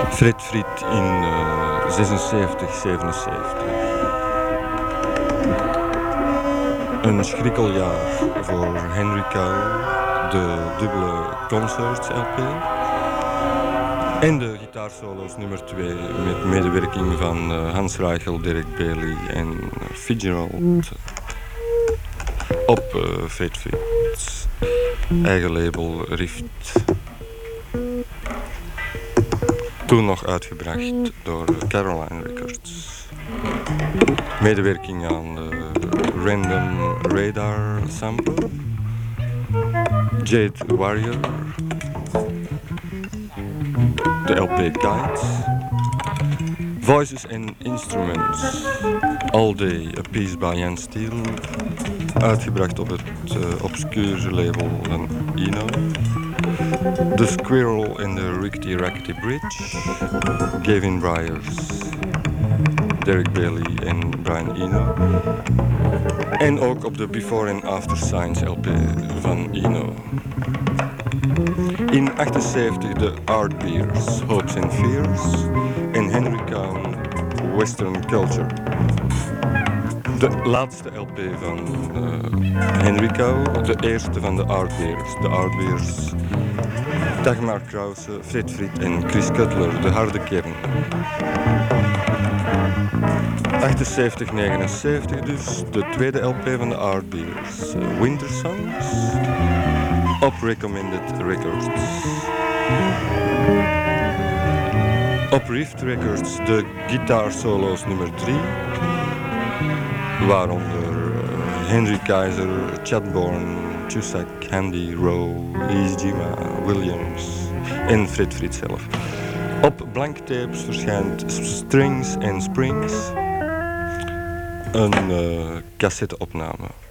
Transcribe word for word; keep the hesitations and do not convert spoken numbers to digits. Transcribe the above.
Fred Fried in uh, zesenzeventig, zevenenzeventig. Een schrikkeljaar voor Henry Cow, de dubbele Concerts L P. En de gitaarsolo's nummer twee met medewerking van uh, Hans Reichel, Derek Bailey en Fitzgerald op uh, Fred Fried's eigen label Rift. Toen nog uitgebracht door Caroline Records. Medewerking aan de Random Radar Sampler, Jade Warrior, de L P Guides, Voices and Instruments, All Day, A Piece by Jan Steele, uitgebracht op het uh, obscure label van Eno. The Squirrel in the Rickety Rackety Bridge, Gavin Bryars, Derek Bailey en Brian Eno. En ook op de Before and After Signs L P van Eno. In achtenzeventig de Art Beers, Hopes and Fears en Henry Cow, Western Culture. De laatste L P van uh, Henry Cow, de eerste van de Art Beers. De Art Beers, Dagmar Krause, Fred Fried en Chris Cutler, de harde kern. achtenzeventig, negenenzeventig dus, de tweede L P van de Art Beers, uh, Winter Songs, op Recommended Records. Op Rift Records de gitaarsolo's nummer drie, waaronder uh, Henry Kaiser, Chad Bourne, Chusak, Handy, Rowe, East Jima, Williams en Fred Fried zelf. Op Blank Tapes verschijnt Strings and Springs, een uh, cassetteopname.